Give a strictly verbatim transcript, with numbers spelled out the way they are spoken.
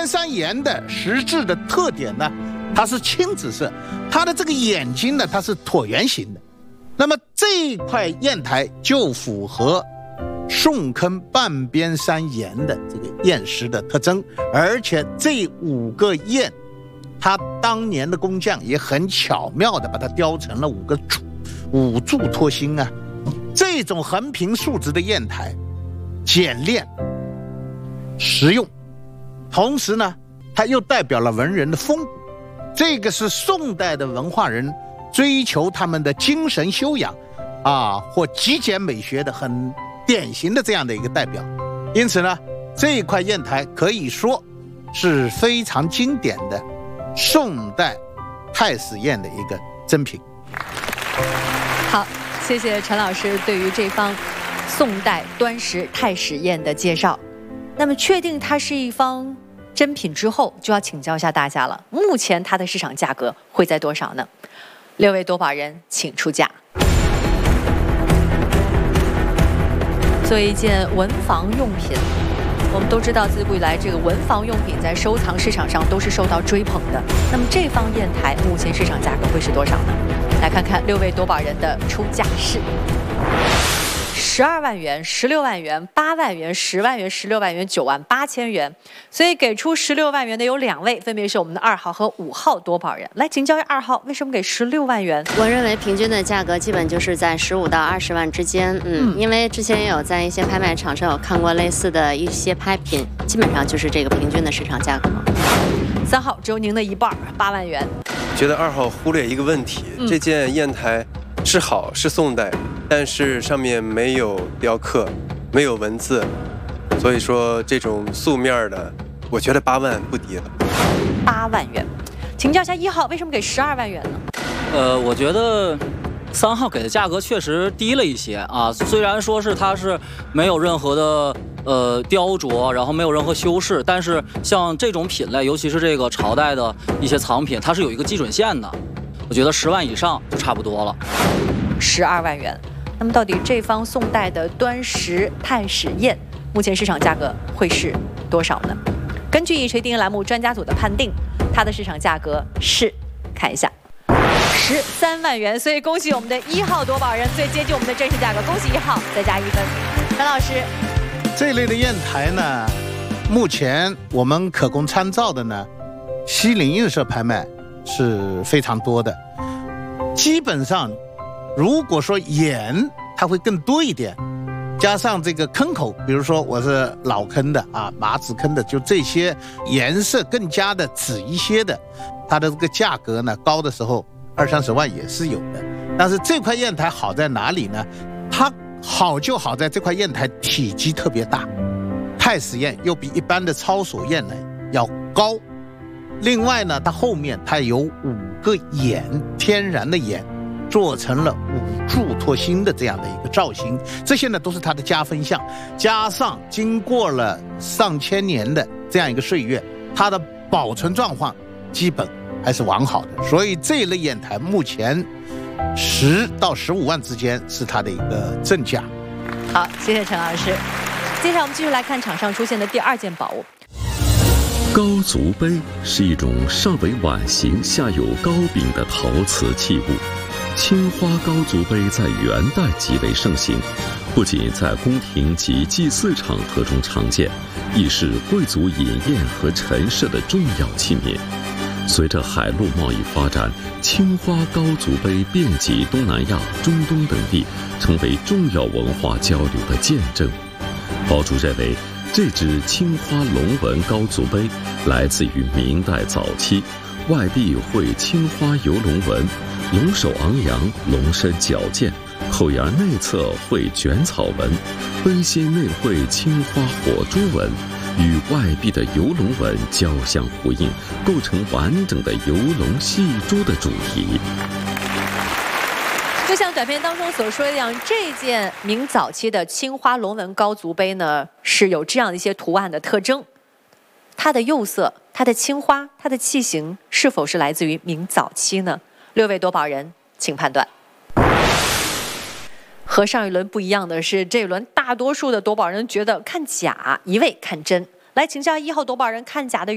山岩的实质的特点呢，它是青紫色，它的这个眼睛呢，它是椭圆形的。那么这一块砚台就符合宋坑半边山岩的这个砚石的特征，而且这五个砚，它当年的工匠也很巧妙的把它雕成了五个柱，五柱托心啊。这种横平竖直的砚台，简练、实用。同时呢，它又代表了文人的风骨，这个是宋代的文化人追求他们的精神修养啊，或极简美学的很典型的这样的一个代表。因此呢，这一块砚台可以说是非常经典的宋代太史砚的一个珍品。 好，谢谢陈老师对于这方宋代端石太史砚的介绍。那么确定它是一方珍品之后，就要请教一下大家了，目前它的市场价格会在多少呢？六位夺宝人请出价。作为一件文房用品，我们都知道自古以来这个文房用品在收藏市场上都是受到追捧的。那么这方砚台目前市场价格会是多少呢？来看看六位夺宝人的出价是十二万元、十六万元、八万元、十万元、十六万元、九万八千元。所以给出十六万元的有两位，分别是我们的二号和五号夺宝人。来请教一下二号，为什么给十六万元？ 我认为平均的价格基本就是在十五到二十万之间。嗯，嗯因为之前也有在一些拍卖场上有看过类似的一些拍品，基本上就是这个平均的市场价格。 三号只有您的一半，八万元。 觉得二号忽略一个问题，嗯、这件砚台是好是宋代，但是上面没有雕刻，没有文字，所以说这种素面的，我觉得八万不低了。 八万元，请教一下一号，为什么给十二万元呢？ 呃，我觉得三号给的价格确实低了一些啊，虽然说是它是没有任何的呃雕琢，然后没有任何修饰，但是像这种品类，尤其是这个朝代的一些藏品，它是有一个基准线的。我觉得十万以上就差不多了。 十二万元，那么到底这方宋代的端石太史砚，目前市场价格会是多少呢？根据一锤定音栏目专家组的判定，它的市场价格是，看一下，十三万元。所以恭喜我们的一号夺宝人，最接近我们的真实价格，恭喜一号，再加一分。陈老师， 这类的砚台呢，目前我们可供参照的呢，西泠印社拍卖是非常多的。基本上如果说眼它会更多一点，加上这个坑口，比如说我是老坑的啊，麻子坑的，就这些颜色更加的紫一些的，它的这个价格呢高的时候二三十万也是有的。但是这块砚台好在哪里呢？它好就好在这块砚台体积特别大，太史砚又比一般的抄手砚呢要高。另外呢，它后面它有五个眼，天然的眼，做成了五柱托心的这样的一个造型，这些呢都是它的加分项。加上经过了上千年的这样一个岁月，它的保存状况基本还是完好的。所以这一类砚台目前十到十五万之间是它的一个正价。 好，谢谢陈老师。接下来我们继续来看场上出现的第二件宝物。 高足杯是一种上为碗形下有高柄的陶瓷器物。青花高足杯在元代极为盛行，不仅在宫廷及祭祀场合中常见，亦是贵族饮宴和陈设的重要器皿。随着海陆贸易发展，青花高足杯遍及东南亚、中东等地，成为重要文化交流的见证。宝主认为，这只青花龙纹高足杯来自于明代早期，外壁绘青花游龙纹，龙首昂扬，龙身矫健，后沿内侧绘卷草纹，杯心内绘青花火珠纹，与外壁的游龙纹交相呼应，构成完整的游龙戏珠的主题。 就像短片当中所说的一样，这件明早期的青花龙纹高足杯呢，是有这样的一些图案的特征。它的釉色、它的青花、它的器型，是否是来自于明早期呢？六位夺宝人，请判断。和上一轮不一样的是，这一轮大多数的夺宝人觉得看假，一位看真。来请教一号夺宝人看假的